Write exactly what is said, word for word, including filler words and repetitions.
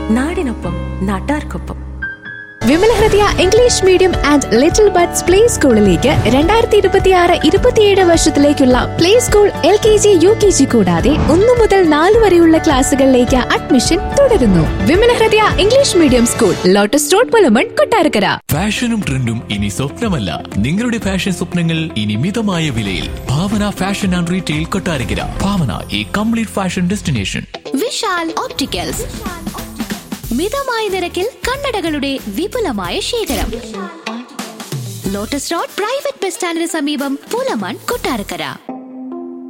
നാടിനൊപ്പം നാട്ടാർക്കൊപ്പം. Vimala Hridaya English medium and little buds play സ്കൂളിലേക്ക് രണ്ടായിരത്തി ഇരുപത്തി ആറ് ഇരുപത്തിയേഴ് വർഷത്തിലേക്കുള്ള play school L K G U K G കൂടാതെ ഒന്നു മുതൽ നാല് വരെയുള്ള ക്ലാസുകളിലേക്ക് അഡ്മിഷൻ തുടരുന്നു. Vimala Hridaya English medium school, lotus road, Pulamon, Kottarakkara. ഫാഷനും ട്രെൻഡും ഇനി സ്വപ്നമല്ല, നിങ്ങളുടെ ഫാഷൻ സ്വപ്നങ്ങൾ ഇനി മിതമായ വിലയിൽ. ഭാവന ഫാഷൻ ആൻഡ് റീറ്റെയിൽ, കൊട്ടാരക്കര. ഭാവന, ഈ complete fashion destination. Vishal opticals, മിതമായ നിരക്കിൽ കണ്ണടകളുടെ വിപുലമായ ശേഖരം. ലോട്ടസ് റോഡ് പ്രൈവറ്റ് ബസ് സ്റ്റാൻഡിന് സമീപം, പുലമൺ, കൊട്ടാരക്കര.